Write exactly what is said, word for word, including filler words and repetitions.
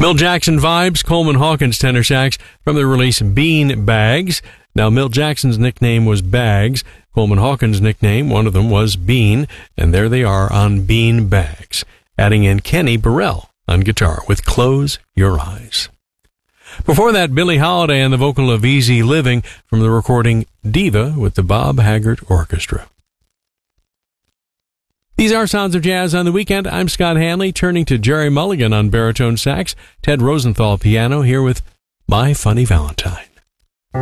Milt Jackson vibes, Coleman Hawkins tenor sax from the release Bean Bags. Now, Milt Jackson's nickname was Bags. Coleman Hawkins' nickname, one of them, was Bean, and there they are on Bean Bags, adding in Kenny Burrell on guitar with Close Your Eyes. Before that, Billie Holiday and the vocal of Easy Living from the recording Diva with the Bob Haggart Orchestra. These are Sounds of Jazz on the Weekend. I'm Scott Hanley, turning to Jerry Mulligan on baritone sax, Ted Rosenthal piano, here with My Funny Valentine.